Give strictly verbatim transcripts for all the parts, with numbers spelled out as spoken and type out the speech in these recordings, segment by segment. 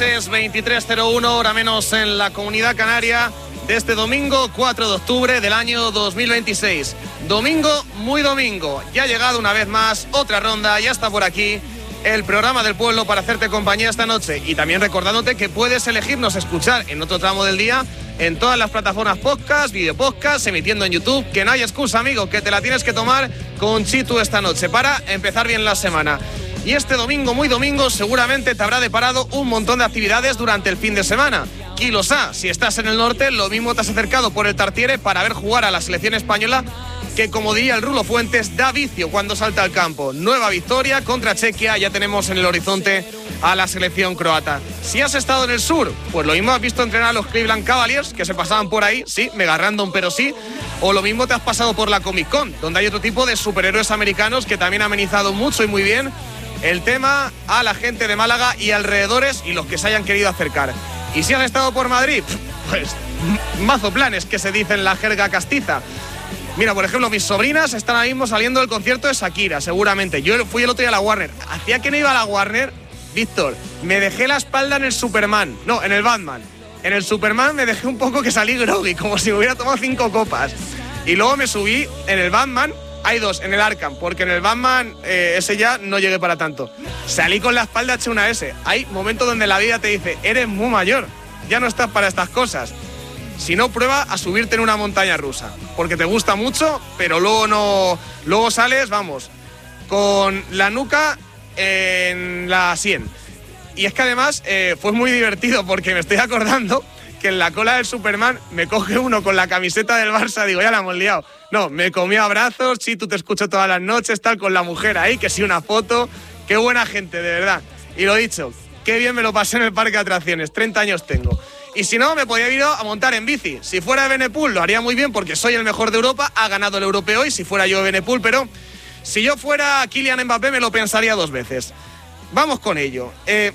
es veintitrés cero uno, hora menos en la Comunidad Canaria, de este domingo cuatro de octubre del año dos mil veintiséis. Domingo, muy domingo. Ya ha llegado una vez más otra ronda, ya está por aquí el programa del pueblo para hacerte compañía esta noche. Y también recordándote que puedes elegirnos escuchar en otro tramo del día en todas las plataformas podcast, videopodcast, emitiendo en YouTube. Que no hay excusa, amigo, que te la tienes que tomar con Chitu esta noche para empezar bien la semana. Y este domingo, muy domingo, seguramente te habrá deparado un montón de actividades durante el fin de semana. Quilosá, si estás en el norte, lo mismo te has acercado por el Tartiere para ver jugar a la selección española, que, como diría el Rulo Fuentes, da vicio cuando salta al campo. Nueva victoria contra Chequia, ya tenemos en el horizonte a la selección croata. Si has estado en el sur, pues lo mismo has visto entrenar a los Cleveland Cavaliers, que se pasaban por ahí, sí, mega random, pero sí. O lo mismo te has pasado por la Comic Con, donde hay otro tipo de superhéroes americanos que también ha amenizado mucho y muy bien el tema a la gente de Málaga y alrededores y los que se hayan querido acercar. Y si has estado por Madrid, pues mazo planes, que se dice en la jerga castiza. Mira, por ejemplo, mis sobrinas están ahora mismo saliendo del concierto de Shakira, seguramente. Yo fui el otro día a la Warner. Hacía que no iba a la Warner, Víctor, me dejé la espalda en el Superman. No, en el Batman. En el Superman me dejé un poco que salí groggy, como si me hubiera tomado cinco copas. Y luego me subí en el Batman. Hay dos, en el Arkham, porque en el Batman eh, ese ya no llegué para tanto. Salí con la espalda hecha una S. Hay momentos donde la vida te dice, eres muy mayor, ya no estás para estas cosas. Si no, prueba a subirte en una montaña rusa, porque te gusta mucho, pero luego no, luego sales, vamos, con la nuca en la sien. Y es que además eh, fue muy divertido, porque me estoy acordando que en la cola del Superman me coge uno con la camiseta del Barça, digo, ya la hemos liado. No, me comió abrazos, sí, tú te escucho todas las noches, tal, con la mujer ahí, que sí, una foto. Qué buena gente, de verdad. Y lo dicho, qué bien me lo pasé en el parque de atracciones, treinta años tengo. Y si no, me podía ir a montar en bici. Si fuera de Benepul lo haría muy bien porque soy el mejor de Europa, ha ganado el europeo, y si fuera yo de Benepul, pero si yo fuera Kylian Mbappé me lo pensaría dos veces. Vamos con ello. Eh...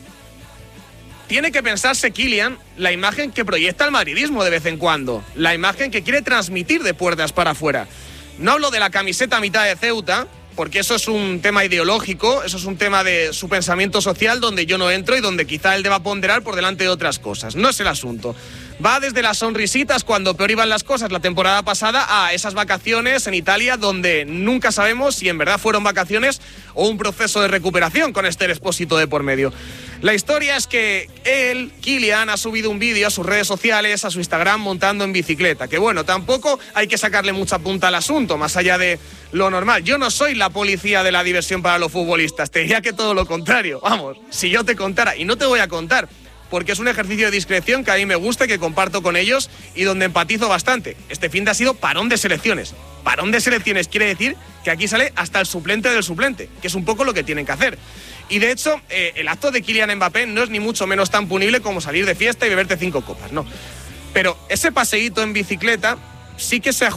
Tiene que pensarse Kylian la imagen que proyecta el madridismo de vez en cuando, la imagen que quiere transmitir de puertas para afuera. No hablo de la camiseta a mitad de Ceuta, porque eso es un tema ideológico, eso es un tema de su pensamiento social donde yo no entro y donde quizá él deba ponderar por delante de otras cosas. No es el asunto. Va desde las sonrisitas cuando peor iban las cosas la temporada pasada a esas vacaciones en Italia donde nunca sabemos si en verdad fueron vacaciones o un proceso de recuperación con Esther Expósito de por medio. La historia es que él, Kylian, ha subido un vídeo a sus redes sociales, a su Instagram, montando en bicicleta. Que bueno, tampoco hay que sacarle mucha punta al asunto, más allá de lo normal. Yo no soy la policía de la diversión para los futbolistas, te diría que todo lo contrario. Vamos, si yo te contara, y no te voy a contar, porque es un ejercicio de discreción que a mí me gusta y que comparto con ellos y donde empatizo bastante. Este fin de ha sido parón de selecciones. Parón de selecciones quiere decir que aquí sale hasta el suplente del suplente, que es un poco lo que tienen que hacer. Y de hecho, eh, el acto de Kylian Mbappé no es ni mucho menos tan punible como salir de fiesta y beberte cinco copas, no. Pero ese paseíto en bicicleta sí que se